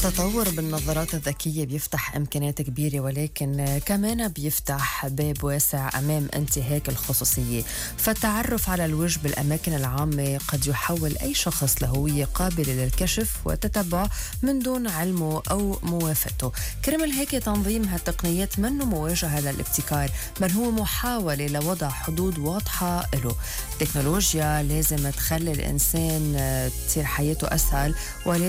التطور بالنظارات الذكية بيفتح إمكانيات كبيرة، ولكن كمان بيفتح باب واسع أمام انتهاك الخصوصية. فالتعرف على الوجه بالأماكن العامة قد يحول أي شخص لهوية قابلة للكشف وتتبع من دون علمه أو موافقته. كرمال هيك تنظيم هالتقنيات منه مواجهة للابتكار، بل هو محاولة لوضع حدود واضحة له. التكنولوجيا لازم تخلي الإنسان تصير حياته أسهل، ولازم